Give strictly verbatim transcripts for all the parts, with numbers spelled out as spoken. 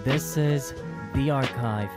This is The Archive.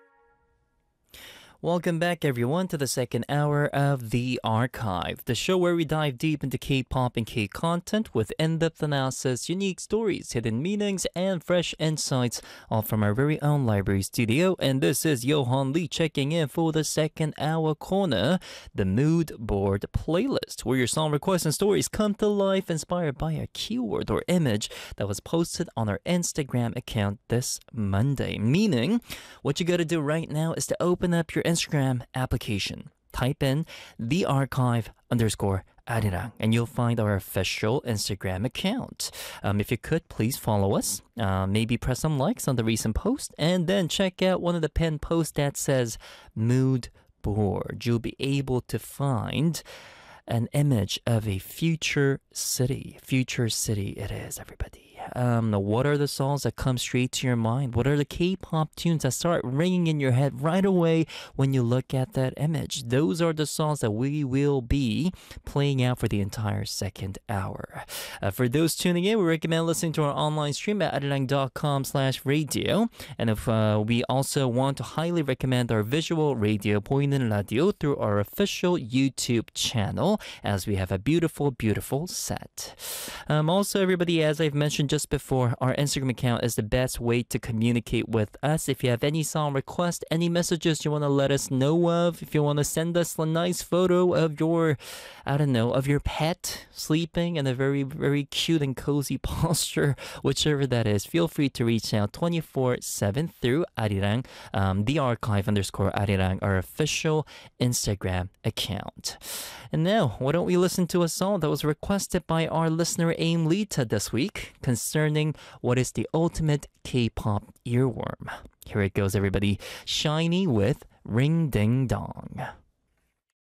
Welcome back, everyone, to the second hour of The Archive, the show where we dive deep into K-pop and K-content with in-depth analysis, unique stories, hidden meanings, and fresh insights, all from our very own library studio. And this is Johan Lee checking in for the second hour corner, the Mood Board playlist, where your song requests and stories come to life inspired by a keyword or image that was posted on our Instagram account this Monday. Meaning, what you gotta do right now is to open up your Instagram application. Type in the archive underscore Arirang and you'll find our official Instagram account. Um, if you could, please follow us. Uh, maybe press some likes on the recent post and then check out one of the pinned posts that says Mood Board. You'll be able to find an image of a future city. Future city it is, everybody. Um, what are the songs that come straight to your mind? What are the K-pop tunes that start ringing in your head right away when you look at that image? Those are the songs that we will be playing out for the entire second hour. Uh, for those tuning in, we recommend listening to our online stream at arirang.com slash radio. And if uh, we also want to highly recommend our visual radio, 보이는 라디오, through our official YouTube channel, as we have a beautiful, beautiful set. Um, also, everybody, as I've mentioned just before, our Instagram account is the best way to communicate with us. If you have any song requests, any messages you want to let us know of, if you want to send us a nice photo of your, I don't know, of your pet sleeping in a very, very cute and cozy posture, whichever that is, feel free to reach out twenty-four seven through Arirang, um, the archive underscore Arirang, our official Instagram account. And now, why don't we listen to a song that was requested by our listener Aim Lita this week concerning what is the ultimate K-pop earworm. Here it goes, everybody. SHINee with Ring Ding Dong.